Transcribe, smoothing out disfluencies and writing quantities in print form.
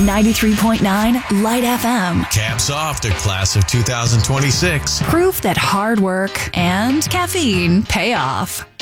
93.9 Light FM. Caps off to class of 2026. Proof that hard work and caffeine pay off.